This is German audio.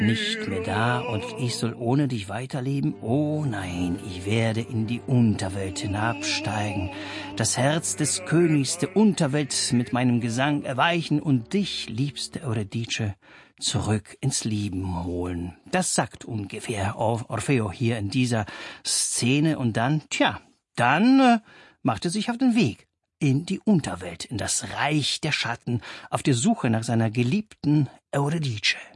nicht mehr da und ich soll ohne dich weiterleben? Oh nein, ich werde in die Unterwelt hinabsteigen, das Herz des Königs der Unterwelt mit meinem Gesang erweichen und dich, liebste Eurydice, zurück ins Leben holen. Das sagt ungefähr Orfeo hier in dieser Szene und dann, macht er sich auf den Weg in die Unterwelt, in das Reich der Schatten, auf der Suche nach seiner geliebten Eurydice.